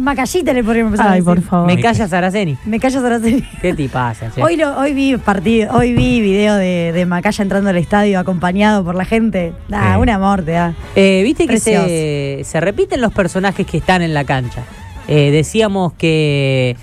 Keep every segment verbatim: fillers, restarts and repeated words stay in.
Macallita le podríamos empezar. Ay, por favor. Me calla Saraceni. Me calla Saraceni. ¿Qué te pasa? Che? Hoy, lo, hoy vi partido, hoy vi video de, de Macaya entrando al estadio acompañado por la gente. Ah, Sí. un amor te da. Eh, Viste que Precioso. se, se repiten los personajes que están en la cancha. Eh, decíamos que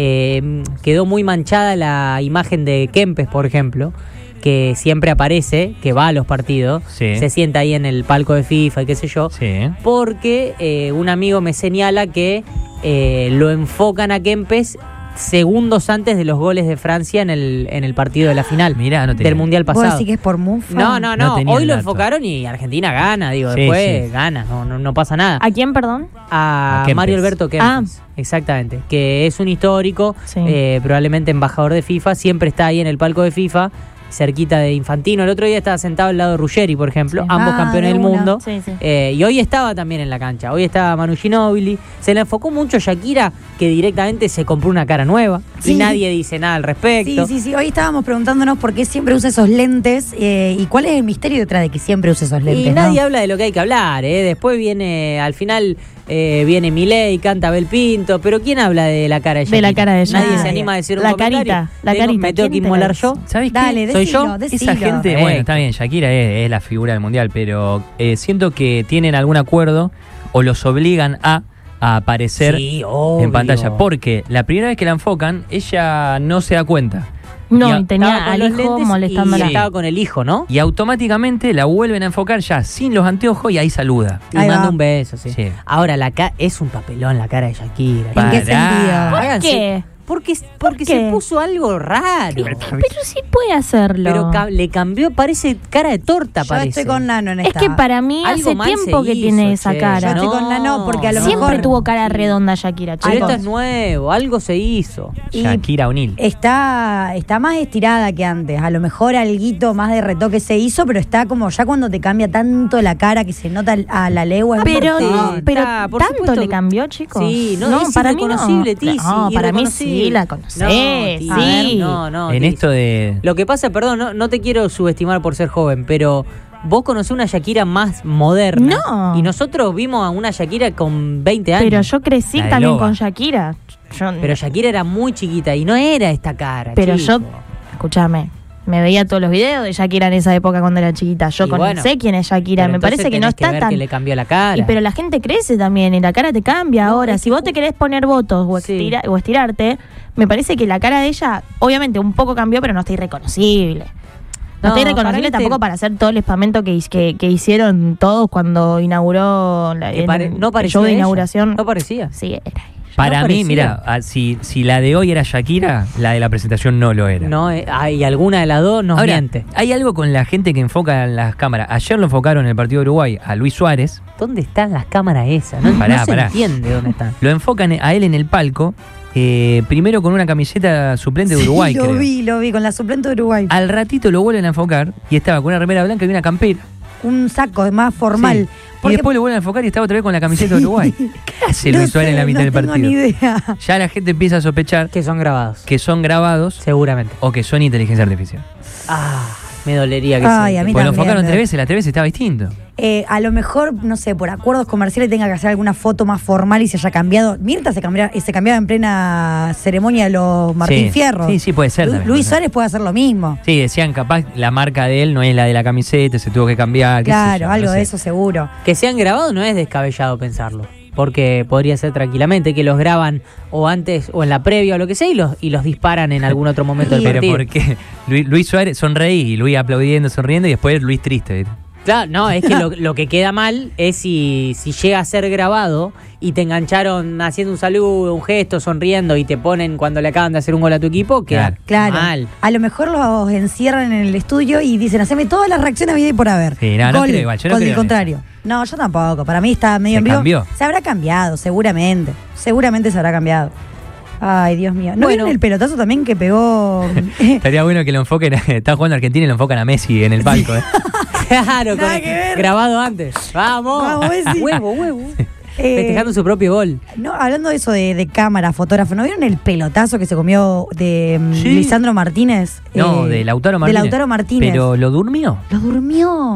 eh, quedó muy manchada la imagen de Kempes, por ejemplo, que siempre aparece, que va a los partidos, Sí. se sienta ahí en el palco de FIFA y qué sé yo, Sí. porque eh, un amigo me señala que eh, lo enfocan a Kempes segundos antes de los goles de Francia en el, en el partido de la final Mirá, no tenía- del Mundial ¿Vos pasado. decís que es por Mufa? No, no, No no. tenía Hoy el lo dato. enfocaron y Argentina gana, digo, Sí, después sí. gana, no, no, no pasa nada. ¿A quién, perdón? A, A Kempes. Mario Alberto Kempes, exactamente, que es un histórico, Sí. eh, probablemente embajador de FIFA, siempre está ahí en el palco de FIFA, cerquita de Infantino. El otro día estaba sentado al lado de Ruggeri, por ejemplo, Sí. ambos Ah, campeones de del una. mundo. Sí, sí. Eh, y hoy estaba también en la cancha. Hoy estaba Manu Ginóbili. Se le enfocó mucho a Shakira, que directamente se compró una cara nueva. Sí. Y nadie dice nada al Sí, respecto. sí, sí. Hoy estábamos preguntándonos por qué siempre usa esos lentes eh, y cuál es el misterio detrás de que siempre usa esos lentes. Y nadie ¿no? habla de lo que hay que hablar, ¿eh? Después viene, al final, eh, viene Milei, canta Abel Pinto, pero ¿quién habla de la cara de Shakira? De la cara de Nadie Shakira. se anima a decir un La comentario. carita, la Tengo- carita. Me tengo que ¿Quién te inmolar la yo. dice? ¿Sabes qué? Dale, ¿Soy decilo, yo? decilo. Esa gente, Eh. bueno, está bien, Shakira es, es la figura del mundial, pero eh, siento que tienen algún acuerdo o los obligan a, a aparecer Sí, obvio. en pantalla. Porque la primera vez que la enfocan, ella no se da cuenta. No, Y y a- Estaba tenía con al los hijo lentes molestándola. y estaba con el hijo, ¿no? Y automáticamente la vuelven a enfocar ya sin los anteojos y ahí saluda. Y Ahí manda va. un beso, sí. Sí. Ahora, la ca es un papelón la cara de Shakira. ¿En qué Pará. sentido? ¿Por Háganse- qué? Porque, porque qué? se puso algo raro. Pero sí puede hacerlo. Pero ca- le cambió, parece cara de torta, Yo parece. estoy con Nano en es esta. que para mí Algo hace mal tiempo se que hizo, tiene esa che. cara. Yo estoy con Nano porque a lo Siempre mejor tuvo cara redonda Shakira, Pero chicos. esto es nuevo, algo se hizo. Y- Shakira O'Neal. está, está más estirada que antes. A lo mejor alguito más de retoque se hizo, pero está como ya cuando te cambia tanto la cara que se nota a la legua. es Pero fuerte. no, pero Está, por tanto supuesto. le cambió, chicos. Sí, no, es para mí no. irreconocible, Tizi, No, para mí irreconocible. sí, la conocés, No, sí. Tizi, a ver, no, no, En Tizi. esto de... Lo que pasa, perdón, no, no te quiero subestimar por ser joven, pero vos conocés una Shakira más moderna. No. Y nosotros vimos a una Shakira con veinte años. Pero yo crecí La de también Loba. con Shakira. Yo, Pero Shakira era muy chiquita y no era esta cara. pero yo, chico. escúchame, me veía todos los videos de Shakira en esa época cuando era chiquita. Yo Y con- bueno, sé quién es Shakira. Pero Me entonces parece que no tenés está ver tan. que le cambió la cara. Y pero la gente crece también y la cara te cambia ahora. es Si que vos te querés poner votos o, Sí. estira- o estirarte, me parece que la cara de ella, obviamente, un poco cambió, pero no está irreconocible. No, No, está para irreconocible mí te- tampoco para hacer todo el espamento que, his- que, que hicieron todos cuando inauguró la, Que en pare- el no parecía show de ella. inauguración. No parecía. Sí, era ella. Para no mí, parecía. mira, ah, si, si la de hoy era Shakira, la de la presentación no lo era. No, eh, hay alguna de las dos nos Ahora, miente. hay algo con la gente que enfoca en las cámaras. Ayer lo enfocaron en el partido de Uruguay a Luis Suárez. ¿Dónde están las cámaras esas? No, Pará, no se pará. entiende dónde están. Lo enfocan a él en el palco, eh, primero con una camiseta suplente de Uruguay, Sí, lo creo. vi, lo vi, con la suplente de Uruguay. Al ratito lo vuelven a enfocar y estaba con una remera blanca y una campera. Un saco más formal. Sí. Y Porque- después lo vuelven a enfocar y estaba otra vez con la camiseta de Uruguay. ¿Qué hace No Luis Suárez sé, en la mitad no del tengo partido? ni idea. Ya la gente empieza a sospechar Que son grabados. que son grabados Seguramente. o que son inteligencia artificial. Ah, me dolería que Ay, sea. a mí Porque lo también, enfocaron ¿no? tres veces, la tres veces estaba distinto. Eh, a lo mejor, no sé, por acuerdos comerciales tenga que hacer alguna foto más formal y se haya cambiado. Mirta se cambiaba, se cambiaba en plena ceremonia de los Martín Sí. Fierro. Sí, sí, puede ser Lu- también, Luis puede ser. Suárez puede hacer lo mismo. Sí, decían capaz la marca de él no es la de la camiseta, se tuvo que cambiar. qué sé Claro, yo, algo no sé. de eso seguro. Que sean grabados no es descabellado pensarlo. Porque podría ser tranquilamente que los graban o antes o en la previa o lo que sea y los, y los disparan en algún otro momento del Pero partido. porque Luis, Luis Suárez sonreí y Luis aplaudiendo, sonriendo y después Luis triste. ¿viste? Claro, no, es que lo, lo que queda mal es si, si llega a ser grabado y te engancharon haciendo un saludo, un gesto, sonriendo y te ponen cuando le acaban de hacer un gol a tu equipo, queda Claro. mal. A lo mejor los encierran en el estudio y dicen, haceme todas las reacciones a vida y por haber. Sí, no, no Gol, creo igual, yo no gol creo del en contrario. No, yo tampoco. Para mí está medio ¿Se en vivo. cambió? Se habrá cambiado, seguramente. Seguramente se habrá cambiado. Ay, Dios mío. ¿No Bueno. vieron el pelotazo también que pegó? Estaría bueno que lo enfoquen, está jugando Argentina y lo enfocan a Messi en el palco. ¿eh? Claro, Nada con- que ver. grabado antes. Vamos. Vamos, Messi. Huevo, huevo. Eh, Festejando su propio gol. No, hablando de eso de, de cámara, fotógrafo, ¿no vieron el pelotazo que se comió de mm, Sí. Lisandro Martínez? No, Eh, de Lautaro Martínez. De Lautaro Martínez. Pero lo durmió. Lo durmió.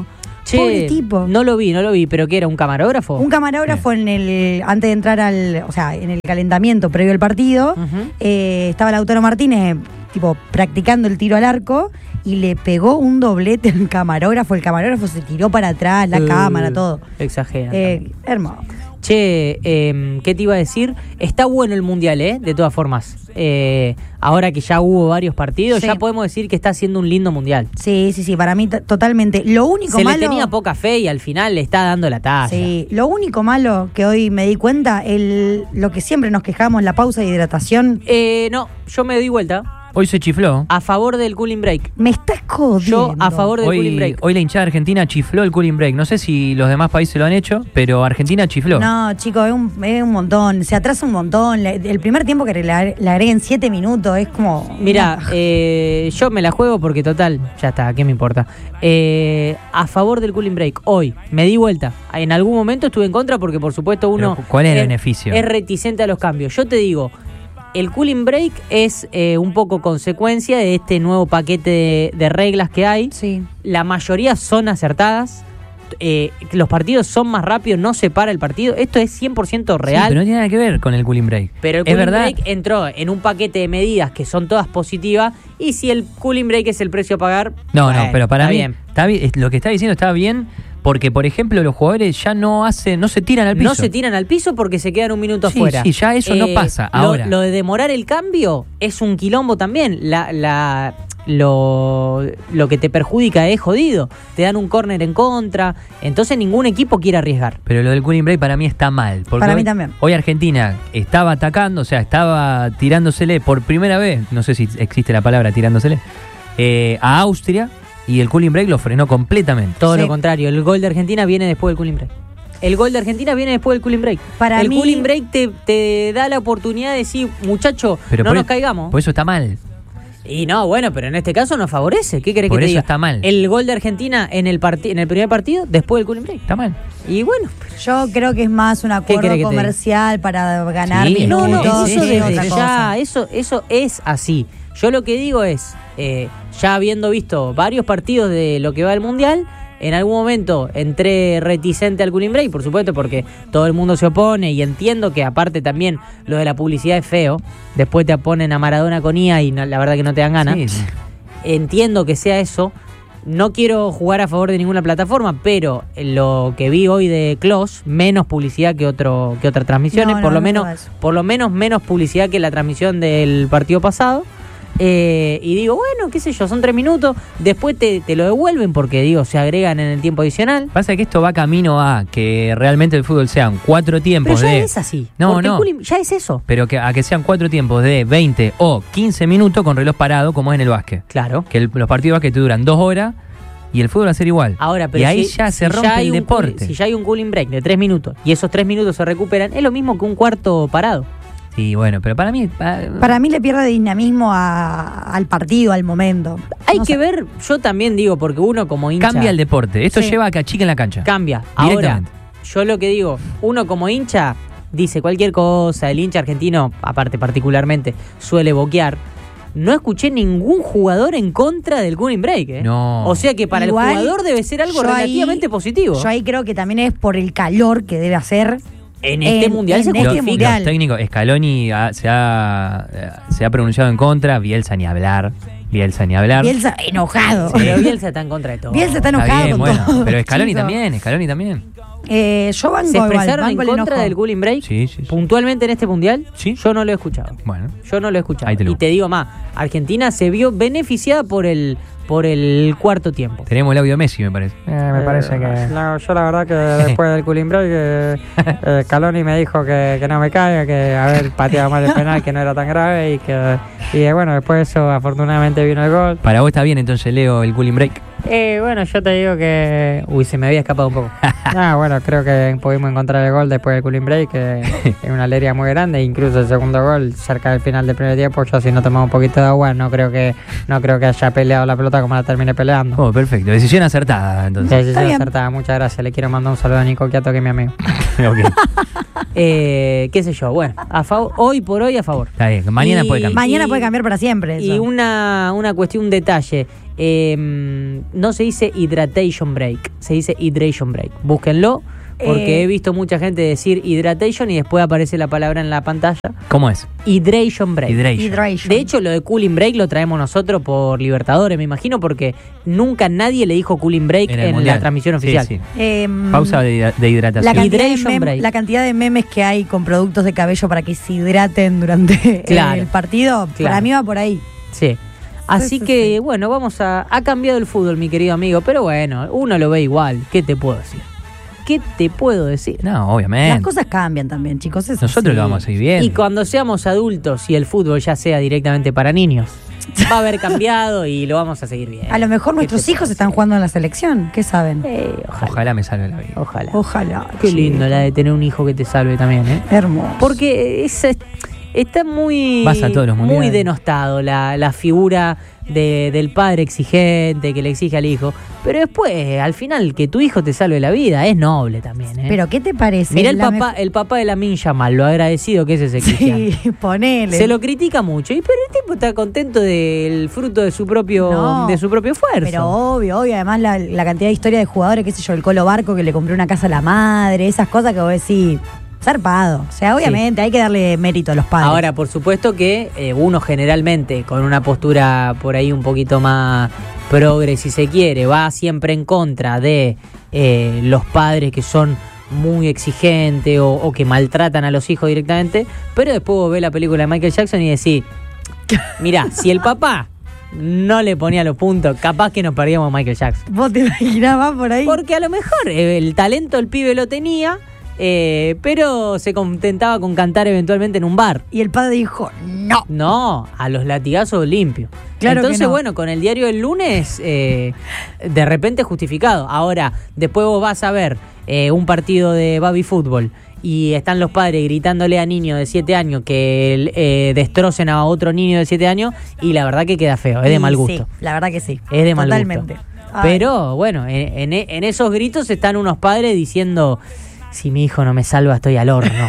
Che, Pobre tipo. no lo vi, no lo vi, pero ¿qué era? ¿Un camarógrafo? Un camarógrafo en el antes de entrar al, o sea, en el calentamiento previo al partido, Ujú. eh, estaba Lautaro Martínez tipo practicando el tiro al arco y le pegó un doblete al camarógrafo, el camarógrafo se tiró para atrás, la Uh, cámara, todo. Exagera. Eh, hermoso. Che, eh, ¿qué te iba a decir? Está bueno el Mundial, ¿eh? De todas formas. Eh, ahora que ya hubo varios partidos, Sí. ya podemos decir que está siendo un lindo Mundial. Sí, sí, sí, para mí t- totalmente. Lo único Se malo le tenía poca fe y al final le está dando la talla. Sí, lo único malo que hoy me di cuenta, el lo que siempre nos quejamos, la pausa de hidratación, Eh, no, yo me doy vuelta Hoy se chifló. a favor del cooling break. me estás jodiendo. Yo a favor del cooling Hoy, break. hoy la hinchada argentina chifló el cooling break. No sé si los demás países lo han hecho, pero Argentina chifló. No, chicos, es un, es un montón, se atrasa un montón. Le- El primer tiempo que le, agre- le agreguen siete minutos es como... Mira, eh, yo me la juego porque total, ya está, ¿qué me importa? Eh, a favor del cooling break, hoy, me di vuelta. En algún momento estuve en contra porque por supuesto uno... Pero, ¿cuál es el beneficio? Es reticente a los cambios. Yo te digo, el cooling break es eh, un poco consecuencia de este nuevo paquete de, de reglas que hay. Sí. La mayoría son acertadas. Eh, los partidos son más rápidos, no se para el partido. Esto es cien por ciento Sí, real. pero no tiene nada que ver con el cooling break. Pero el es cooling verdad. break entró en un paquete de medidas que son todas positivas. Y si el cooling break es el precio a pagar. No, bueno, no, pero para está mí bien. está bien. es- Lo que está diciendo está bien porque, por ejemplo, los jugadores ya no hacen, no se tiran al piso. No se tiran al piso porque se quedan un minuto Sí, afuera. sí, ya eso no pasa lo, ahora. Lo de demorar el cambio es un quilombo también. La, la, lo, lo que te perjudica es jodido. Te dan un córner en contra. Entonces ningún equipo quiere arriesgar. Pero lo del cooling break para mí está mal. Porque Para mí hoy, también. Hoy Argentina estaba atacando, o sea, estaba tirándosele por primera vez, no sé si existe la palabra tirándosele, eh, a Austria y el cooling break lo frenó completamente. Todo Sí. lo contrario. El gol de Argentina viene después del cooling break. El gol de Argentina viene después del cooling break. Para el mí- cooling break te, te da la oportunidad de decir, muchacho, Pero no por nos e- caigamos. Por eso está mal. Y no, bueno, pero en este caso nos favorece. ¿Qué querés Por que te eso diga? está mal. El gol de Argentina en el, parti- en el primer partido, después del cooling break. Está mal. Y bueno, Yo creo que es más un querés acuerdo que te diga? comercial para ganar Sí, minutos. no, no, Sí, eso sí, desde otra ya, cosa. eso, eso es así. Yo lo que digo es, eh, ya habiendo visto varios partidos de lo que va del Mundial, en algún momento entré reticente al cooling break, por supuesto, porque todo el mundo se opone y entiendo que aparte también lo de la publicidad es feo. Después te ponen a Maradona con I A y no- la verdad que no te dan ganas. Sí, sí. Entiendo que sea eso. No quiero jugar a favor de ninguna plataforma, pero lo que vi hoy de Kloss, menos publicidad que otro que otras transmisiones, No, por no, lo no menos, todo eso. por lo menos menos publicidad que la transmisión del partido pasado. Eh, y digo, bueno, qué sé yo, son tres minutos, después te, te lo devuelven porque digo, se agregan en el tiempo adicional. Pasa que esto va camino a que realmente el fútbol sean cuatro Pero tiempos ya de... es así. No, porque el no. cooling ya es eso. Pero que, a que sean cuatro tiempos de veinte o quince minutos con reloj parado, como es en el básquet. Claro. Que el- los partidos de básquet te duran dos horas y el fútbol va a ser igual. Ahora, pero y ahí si- ya si se rompe hay el un deporte. cool- si ya hay un cooling break de tres minutos y esos tres minutos se recuperan, es lo mismo que un cuarto parado. Sí, bueno, pero para mí... ah, Para mí le pierde dinamismo a- al partido, al momento. Hay No que sé. ver, yo también digo, porque uno como hincha... cambia el deporte. Esto Sí. lleva a que achiquen la cancha. Cambia. Ahora, Directamente. yo lo que digo, uno como hincha dice cualquier cosa, el hincha argentino, aparte particularmente, suele boquear. No escuché ningún jugador en contra del cooling break, ¿eh? No. O sea que para Igual, el jugador debe ser algo yo ahí- relativamente positivo. Yo ahí creo que también es por el calor que debe hacer. en este en- mundial en se este justifica. mundial. Los técnicos, Scaloni ha- se, ha, eh, se ha pronunciado en contra, Bielsa ni hablar. Bielsa ni hablar. Bielsa enojado. Pero Bielsa está en contra de todo. Bielsa está Está enojado bien, con bueno. todo. Pero Scaloni chicos. también, Scaloni también. Eh, yo banco ¿Se igual, expresaron en banco el contra enojo. del cooling break? Sí, sí, sí. Puntualmente en este mundial, Sí. yo no lo he escuchado. Bueno. Yo no lo he escuchado. Ahí te lo y te digo más, Argentina se vio beneficiada por el por el cuarto tiempo. Tenemos el audio de Messi, me parece. Eh, me parece que... No, yo la verdad que después del cooling break, eh, eh, Scaloni me dijo que, que no me caiga, que haber pateado mal el penal, que no era tan grave y que... Y eh, bueno, después de eso afortunadamente vino el gol. Para vos está bien entonces, Leo, el cooling break. Eh, bueno, yo te digo que... Uy, se me había escapado un poco. Ah, bueno, creo que pudimos encontrar el gol después del cooling break, que es una alegría muy grande, incluso el segundo gol cerca del final del primer tiempo, yo si no tomaba un poquito de agua, no creo que no creo que haya peleado la pelota como la terminé peleando. Oh, perfecto. Decisión acertada, entonces. Decisión bien. acertada, muchas gracias. Le quiero mandar un saludo a Nico Quiato, que es mi amigo. Ok. Eh, qué sé yo, bueno, a favor, hoy por hoy a favor. Está bien, mañana Y- puede cambiar. Mañana Y- puede cambiar para siempre. Eso. Y una, una cuestión, un detalle. eh, no se dice hydration break, se dice hydration break. Búsquenlo, porque Eh. he visto mucha gente decir hydration y después aparece la palabra en la pantalla. ¿Cómo es? Hydration break. Hydration. Hydration. De hecho, lo de cooling break lo traemos nosotros por Libertadores, me imagino, porque nunca nadie le dijo cooling break En en, el Mundial. la transmisión Sí, oficial. sí. Em, Pausa de, hidra- de La hidratación. cantidad, de Hydration mem- break. la cantidad de memes que hay con productos de cabello para que se hidraten durante Claro. el partido, Claro. para mí va por ahí. Sí. Así sí, que, sí. bueno, vamos a... Ha cambiado el fútbol, mi querido amigo, pero bueno, uno lo ve igual. ¿Qué te puedo decir? ¿Qué te puedo decir? No, obviamente. Las cosas cambian también, chicos. es Nosotros así. lo vamos a seguir viendo. Y cuando seamos adultos y el fútbol ya sea directamente para niños, va a haber cambiado y lo vamos a seguir viendo. A lo mejor ¿Qué nuestros te hijos puedo están decir? jugando en la selección. ¿Qué saben? Eh, ojalá. Ojalá me salve la vida. Ojalá. Ojalá. Qué chicos. lindo la de tener un hijo que te salve también, ¿eh? Hermoso. Porque es, está muy, Vas a todos los muy mundiales. denostado la, la figura de- del padre exigente que le exige al hijo. Pero después, al final, que tu hijo te salve la vida es noble también, ¿eh? Pero ¿qué te parece? Mirá el La papá, mej- el papá de Lamine Yamal, lo agradecido que es ese cristiano. Sí, ponele. Se lo critica mucho, y pero el tipo está contento del fruto de su propio, No, de su propio esfuerzo. Pero obvio, obvio. Además, la, la cantidad de historia de jugadores, qué sé yo, el Colo Barco que le compró una casa a la madre, esas cosas que vos decís, zarpado. O sea, obviamente hay que darle mérito a los padres. Ahora, por supuesto que eh, uno generalmente, con una postura por ahí un poquito más progre, si se quiere, va siempre en contra de eh, los padres que son muy exigentes o, o que maltratan a los hijos directamente, pero después vos ves la película de Michael Jackson y decís, mirá, si el papá no le ponía los puntos, capaz que nos perdíamos a Michael Jackson. ¿Vos te imaginás más por ahí? Porque a lo mejor eh, el talento el pibe lo tenía, eh, pero se contentaba con cantar eventualmente en un bar. Y el padre dijo, no. No, a los latigazos limpios. Claro que Entonces, no. bueno, con el diario del lunes, eh, de repente justificado. Ahora, después vos vas a ver eh, un partido de baby fútbol y están los padres gritándole a niños de siete años que eh, destrocen a otro niño de siete años y la verdad que queda feo, es de Y mal sí, gusto. la verdad que sí. Es de mal Totalmente. gusto. Ay. Pero bueno, en, en- en esos gritos están unos padres diciendo, si mi hijo no me salva estoy al horno.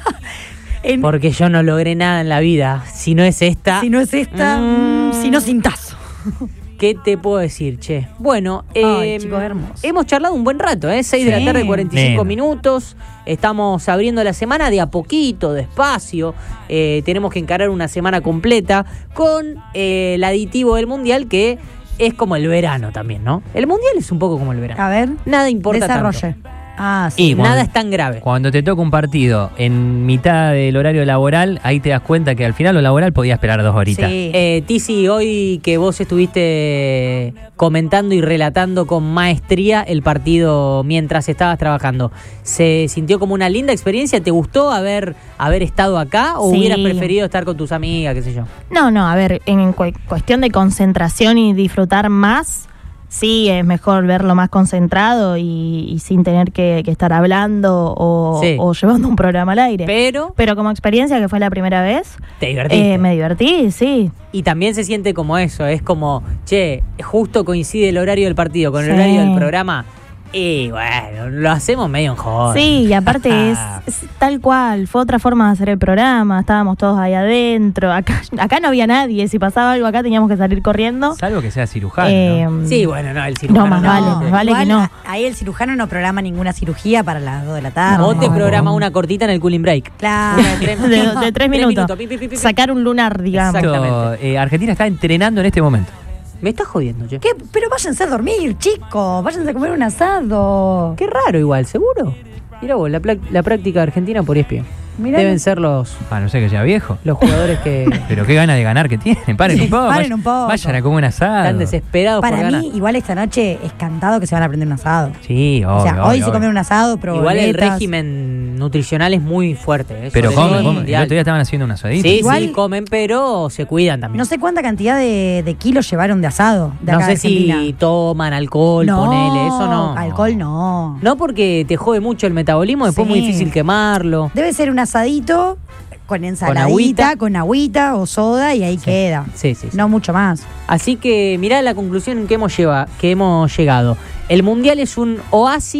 En- Porque yo no logré nada en la vida. Si no es esta, si no es esta, Mm. mm, si no cintazo. ¿qué te puedo decir, che? Bueno, Ay, eh, chicos, hermoso. hemos charlado un buen rato, ¿eh? seis de la Sí. tarde, cuarenta y cinco Bien. minutos. Estamos abriendo la semana de a poquito, despacio. Eh, tenemos que encarar una semana completa con eh, el aditivo del Mundial, que es como el verano también, ¿no? El Mundial es un poco como el verano. A ver, Nada importa desarrolle. tanto. Ah, sí. Y cuando- Nada es tan grave. Cuando te toca un partido en mitad del horario laboral, ahí te das cuenta que al final lo laboral podía esperar dos horitas. Sí. Eh, Tizi, hoy que vos estuviste comentando y relatando con maestría el partido mientras estabas trabajando, ¿se sintió como una linda experiencia? ¿Te gustó haber, haber estado acá o Sí. hubieras preferido estar con tus amigas, qué sé yo? No, no, a ver, en cu- cuestión de concentración y disfrutar más, sí, es mejor verlo más concentrado y, y sin tener que, que estar hablando o, Sí. o llevando un programa al aire. Pero Pero como experiencia, que fue la primera vez, te divertiste. eh, me divertí, sí. Y también se siente como eso, es como, che, justo coincide el horario del partido con el Sí. horario del programa. Y bueno, lo hacemos medio en joda. Sí, y aparte es, es tal cual, fue otra forma de hacer el programa, estábamos todos ahí adentro, acá, acá no había nadie, si pasaba algo acá teníamos que salir corriendo. Salvo que sea cirujano. Eh, ¿no? Sí, bueno, no, el cirujano. No, más vale, más vale igual, que no. a- Ahí el cirujano no programa ninguna cirugía para las dos de la tarde. O te No. programa una cortita en el cooling break. Claro. de, de tres minutos. pi, pi, pi, pi. Sacar un lunar, digamos. Exacto. Esto, Exactamente. eh, Argentina está entrenando en este momento. Me estás jodiendo, che. ¿Qué? Pero váyanse a dormir, chicos. Váyanse a comer un asado. Qué raro igual, ¿seguro? Mirá vos, la, pla- la práctica argentina por E S P N. Mirá Deben que- ser los, Ah, no sé que sea viejo. los jugadores que Pero qué ganas de ganar que tienen. Paren Sí, un poco. paren vayan- un poco. Vayan a comer un asado. están desesperados por Para ganar. mí, igual esta noche es cantado que se van a prender un asado. Sí, obvio. o sea, hoy obvio, se comen obvio. un asado, pero Igual el régimen nutricional es muy fuerte. ¿eh? Pero Sobre todo comen, el comen. El mundial. otro día estaban haciendo un asadito. Sí, Igual- sí, comen, pero se cuidan también. No sé cuánta cantidad de, de kilos llevaron de asado de No acá sé de Argentina. si toman alcohol, no, ponele, eso no. alcohol no. No, porque te jode mucho el metabolismo, después es muy Sí. difícil quemarlo. Debe ser un asadito con ensaladita, agüita. con agüita o soda y ahí queda. Sí, sí, sí. No mucho más. Así que mirá la conclusión en que hemos, lleva, que hemos llegado. El Mundial es un oasis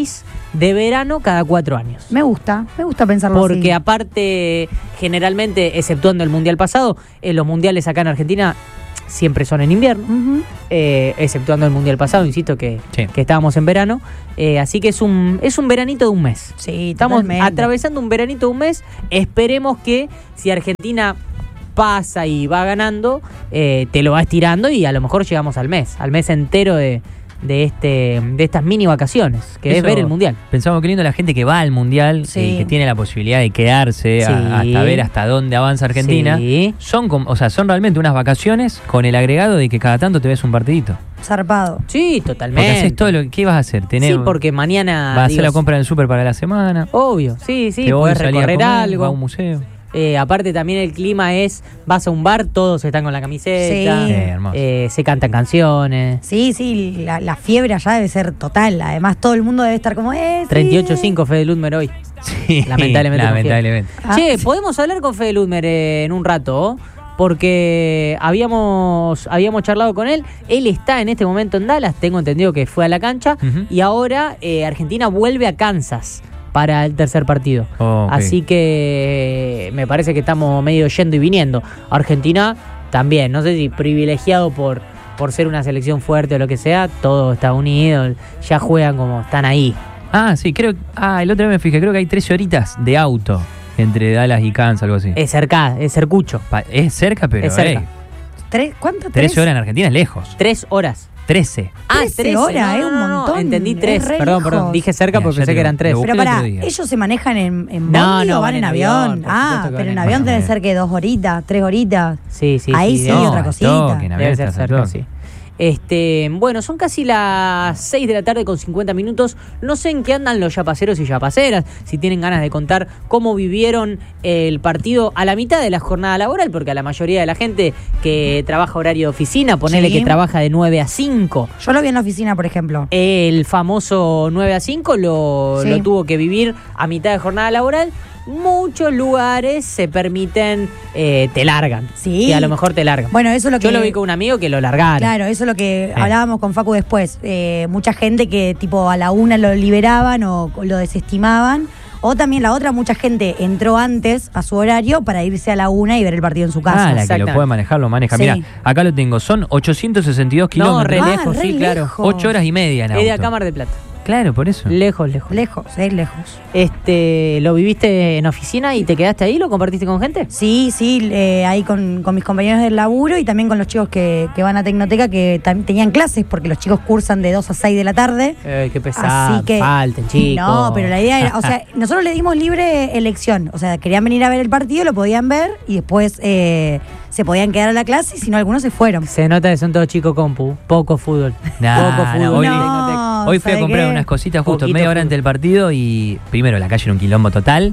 de verano cada cuatro años. Me gusta, me gusta pensarlo así. Porque aparte, generalmente, exceptuando el mundial pasado, eh, los mundiales acá en Argentina siempre son en invierno, Ujú. eh, exceptuando el mundial pasado, insisto que, Sí. que estábamos en verano. Eh, así que es un, es un veranito de un mes. Sí, Estamos totalmente. atravesando un veranito de un mes. Esperemos que si Argentina pasa y va ganando, eh, te lo va estirando y a lo mejor llegamos al mes, al mes entero de, de este de estas mini vacaciones, que es Eso, ver el mundial. Pensamos que lindo la gente que va al mundial, Sí. eh, que tiene la posibilidad de quedarse a- Sí. hasta ver hasta dónde avanza Argentina. Sí. Son, com- o sea, son realmente unas vacaciones con el agregado de que cada tanto te ves un partidito. Zarpado. Sí, Porque totalmente. haces todo lo que ¿qué vas a hacer? Tenés, Sí, porque mañana vas a hacer digo, la compra del súper para la semana. obvio, sí, sí, te voy a podés salir a recorrer comer, algo. vas a un museo. Eh, aparte también el clima es, vas a un bar, todos están con la camiseta, Sí. Eh, hermoso. eh, se cantan canciones. Sí, sí, la, la fiebre allá debe ser total. Además, todo el mundo debe estar como, eh, sí. treinta y ocho cinco Fede Ludmer hoy. Sí, Lamentablemente con lamentablemente. Ah. Che, podemos hablar con Fede Ludmer eh, en un rato, porque habíamos, habíamos charlado con él. Él está en este momento en Dallas, tengo entendido que fue a la cancha, Ujú. y ahora eh, Argentina vuelve a Kansas para el tercer partido. Oh, ok. Así que me parece que estamos medio yendo y viniendo. Argentina también, no sé si privilegiado por, por ser una selección fuerte o lo que sea, todo está unido, ya juegan como están ahí. Ah, sí, creo. Ah, el otro día me fijé, creo que hay trece horitas de auto entre Dallas y Kansas, algo así. Es cerca, es cercucho. Pa- es cerca, pero Es cerca. ey, ¿Tres? ¿Cuánto? trece horas en Argentina es lejos. Tres horas. trece. trece horas, es un montón, Entendí es tres. re Perdón, perdón. lejos. Dije cerca Mira, porque ya pensé te que lo- eran tres. lo busqué Pero el pará, otro día. ¿ellos se manejan en, en No, bondi no, o van en avión? por Ah, supuesto que pero van en en avión avión. deben ser que dos horitas, tres horitas. Sí, sí, Ahí sí. sí, debe- otra al cosita. toque, en avión Debe ser estás al cerca, toque. sí. Este, bueno, son casi las seis de la tarde con cincuenta minutos. No sé en qué andan los yapaceros y yapaceras, si tienen ganas de contar cómo vivieron el partido a la mitad de la jornada laboral, porque a la mayoría de la gente que trabaja horario de oficina, ponele Sí. que trabaja de nueve a cinco, Yo lo vi en la oficina, por ejemplo. el famoso nueve a cinco lo, Sí. lo tuvo que vivir a mitad de jornada laboral. Muchos lugares se permiten, eh, te largan. Sí. Y a lo mejor te largan. Bueno, eso es lo que... Yo lo vi con un amigo que lo largaron. Claro, eso es lo que hablábamos con Facu después. Eh, mucha gente que tipo a la una lo liberaban o lo desestimaban. O también la otra, mucha gente entró antes a su horario para irse a la una y ver el partido en su casa. Ah, la que lo Exactamente. puede manejar, lo maneja. Sí. Mira, acá lo tengo. Son ochocientos sesenta y dos No, re kilómetros. lejos, Ah, sí, re claro. lejos. Ocho horas y media en Es de auto. acá Mar del Plata. Claro, por eso. Lejos, lejos. Lejos, es lejos. Este, ¿lo viviste en oficina y te quedaste ahí? ¿Lo compartiste con gente? Sí, sí, eh, ahí con, con mis compañeros del laburo y también con los chicos que, que van a Tecnoteca, que también tenían clases, porque los chicos cursan de dos a seis de la tarde. Eh, qué pesado. Así que. Falten, chicos. No, pero la idea era, o sea, nosotros le dimos libre elección. O sea, querían venir a ver el partido, lo podían ver y después eh, se podían quedar a la clase y si no, algunos se fueron. Se nota que son todos chicos compu. Poco fútbol. Nah, Poco nah, fútbol. hoy- en Tecnoteca. Hoy fui a ¿sabe comprar qué? unas cositas justo Poquito media hora fútbol. antes del partido y primero la calle era un quilombo total.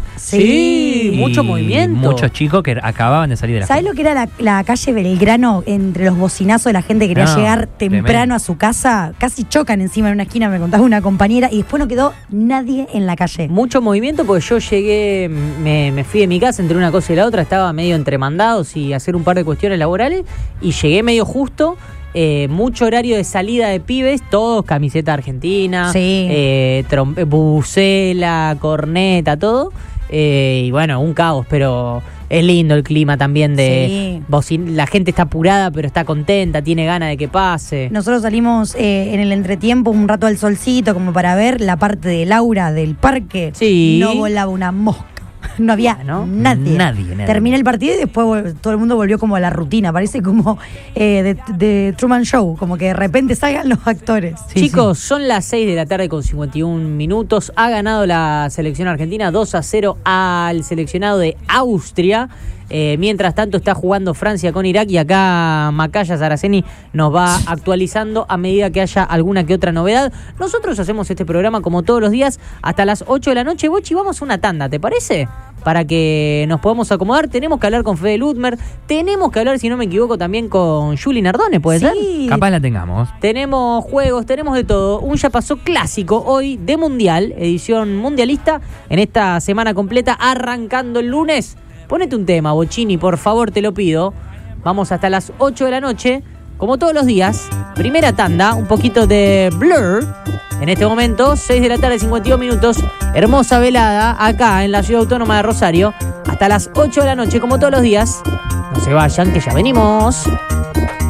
Sí, Y mucho movimiento. Muchos chicos que acababan de salir de la ¿Sabes lo que era la, la calle Belgrano entre los bocinazos de la gente que quería No, llegar temprano tremendo. a su casa? Casi chocan encima en una esquina, me contaba una compañera, y después no quedó nadie en la calle. Mucho movimiento porque yo llegué, me, me fui de mi casa entre una cosa y la otra, estaba medio entre mandados y hacer un par de cuestiones laborales y llegué medio justo. Eh, mucho horario de salida de pibes, todos camiseta argentina, Sí. eh, trom- eh, bucela, corneta, todo. Eh, y bueno, un caos, pero es lindo el clima también de Sí. bocin- la gente está apurada pero está contenta, tiene ganas de que pase. Nosotros salimos eh, en el entretiempo un rato al solcito como para ver la parte de Laura del parque. Sí. No volaba una mosca. No había Ah, ¿no? nadie. Nadie, nadie. Termina el partido y después vol- todo el mundo volvió como a la rutina. Parece como eh, de, de Truman Show, como que de repente salgan los actores. Sí, Chicos, son las seis de la tarde con cincuenta y un minutos. Ha ganado la selección argentina dos a cero al seleccionado de Austria. Eh, mientras tanto está jugando Francia con Irak y acá Macaya Saraceni nos va actualizando a medida que haya alguna que otra novedad. Nosotros hacemos este programa como todos los días hasta las ocho de la noche. Bochi, vamos a una tanda, ¿te parece? Para que nos podamos acomodar. Tenemos que hablar con Fede Ludmer. Tenemos que hablar, si no me equivoco, también con Juli Nardone, ¿puede ser? Sí. Capaz la tengamos. Tenemos juegos, tenemos de todo. Un ya pasó clásico hoy de Mundial, edición mundialista, en esta semana completa, arrancando el lunes. Ponete un tema, Bochini, por favor, te lo pido. Vamos hasta las ocho de la noche como todos los días, primera tanda, un poquito de Blur. En este momento, seis de la tarde, cincuenta y dos minutos. Hermosa velada acá en la Ciudad Autónoma de Rosario. Hasta las ocho de la noche, como todos los días. No se vayan, que ya venimos.